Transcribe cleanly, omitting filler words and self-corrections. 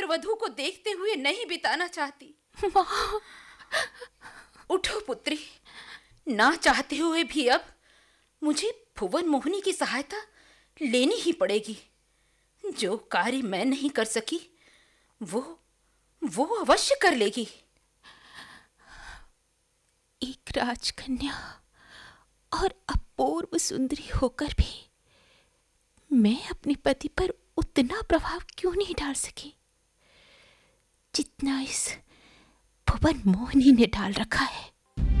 वधू को देखते हुए नहीं बिताना चाहती। माँ, उठो पुत्री, ना चाहते हुए भी अब मुझे भुवन मोहिनी की सहायता लेनी ही पड़ेगी। जो कार्य मैं नहीं कर सकी वो अवश्य कर लेगी। एक राजकन्या और अपूर्व सुंदरी होकर भी मैं अपने पति पर उतना प्रभाव क्यों नहीं डाल सकी जितना इस भुवन मोहिनी ने डाल रखा है।